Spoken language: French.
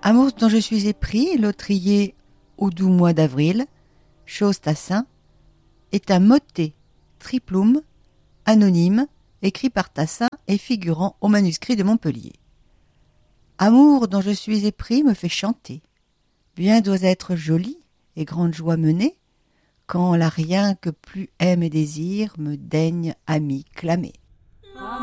Amour dont je suis épris, l'autrier au doux mois d'avril, chose Tassin, est un motet triplum anonyme écrit par Tassin et figurant au manuscrit de Montpellier. Amour dont je suis épris me fait chanter. Bien doit être jolie et grande joie menée, quand la rien que plus aime et désire me daigne ami clamer.